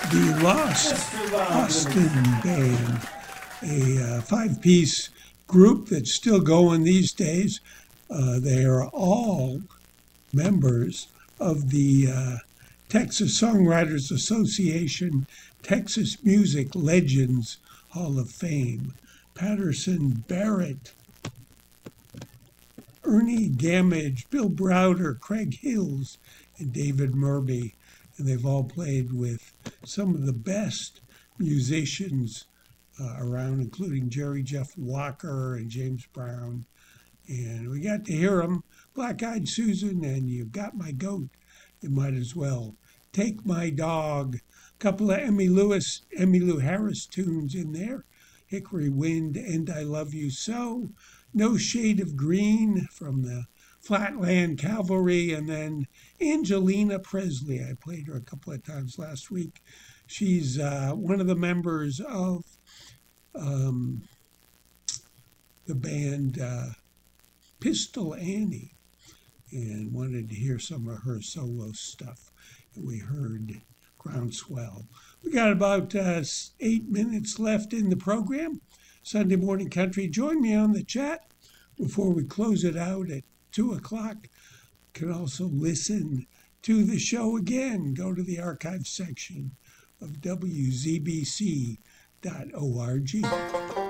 The Lost Austin Band, a five-piece group that's still going these days. They are all members of the Texas Songwriters Association Texas Music Legends Hall of Fame. Patterson Barrett, Ernie Gamage, Bill Browder, Craig Hills, and David Murby. And they've all played with some of the best musicians around, including Jerry Jeff Walker and James Brown. And we got to hear them, Black Eyed Susan and You've Got My Goat. You might as well Take My Dog. A couple of Emmylou Harris tunes in there. Hickory Wind and I Love You So. No Shade of Green from the Flatland Cavalry, and then Angelina Presley. I played her a couple of times last week. She's one of the members of the band Pistol Annie, and wanted to hear some of her solo stuff. And we heard Groundswell. We got about 8 minutes left in the program. Sunday Morning Country. Join me on the chat before we close it out at 2 o'clock. You can also listen to the show again. Go to the archive section of WZBC.org.